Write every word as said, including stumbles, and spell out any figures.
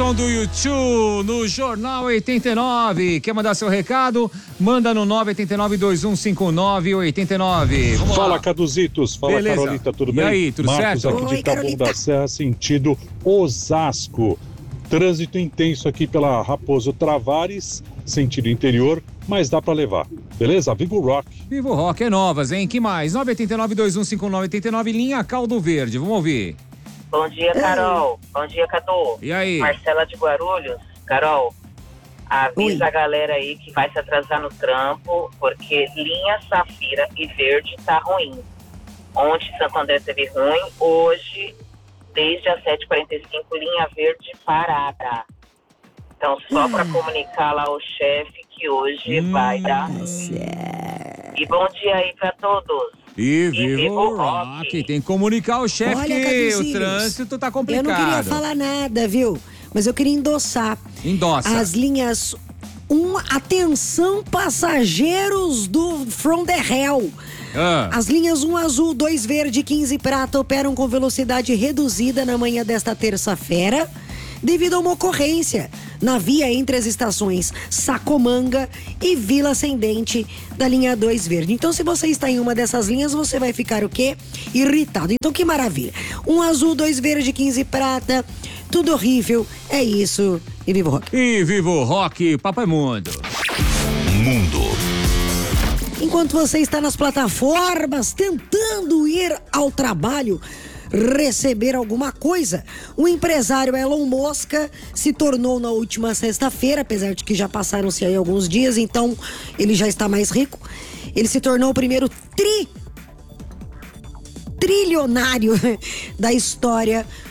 som do YouTube no Jornal oitenta e nove. Quer mandar seu recado? Manda no nove oito nove, dois um cinco nove, oito nove. Vamos Fala, lá. Caduzitos. Fala, Beleza. Carolita, tudo E bem? aí, tudo Marcos certo? aqui Oi, de Taboão Carolita. da Serra, sentido Osasco. Trânsito intenso aqui pela Raposo Travares, sentido interior, mas dá pra levar. Beleza? Vivo Rock. Vivo Rock é novas, hein? Que mais? nove oito nove, dois um cinco nove, oito nove, linha Caldo Verde. Vamos ouvir. Bom dia, Carol. Bom dia, Cadu. E aí? Marcela de Guarulhos. Carol, avisa Oi. a galera aí que vai se atrasar no trampo, porque linha Safira e Verde tá ruim. Ontem Santo André teve ruim, hoje, desde as sete e quarenta e cinco, linha Verde parada. Então, só para comunicar lá ao chefe que hoje Hum. vai dar ruim. Certo. E bom dia aí para todos. E vivo Vivo Rock. Rock. Tem que comunicar ao chefe Olha, que o Caduzinhos, trânsito tá Eu complicado. não queria falar nada, viu? Mas eu queria endossar Endossa. as linhas um, atenção passageiros do From the Hell. Ah. As linhas um azul, dois verde, quinze prata operam com velocidade reduzida na manhã desta terça-feira devido a uma ocorrência na via entre as estações Sacomanga e Vila Ascendente da linha dois verde. Então, se você está em uma dessas linhas, você vai ficar o quê? Irritado. Então, que maravilha. Um azul, dois verde, quinze prata, tudo horrível. É isso. E viva o rock. E Vivo Rock, Papai Mundo. Mundo. Enquanto você está nas plataformas tentando ir ao trabalho, receber alguma coisa, o empresário Elon Musk se tornou na última sexta-feira, apesar de que já passaram-se aí alguns dias, então ele já está mais rico. Ele se tornou o primeiro tri trilionário da história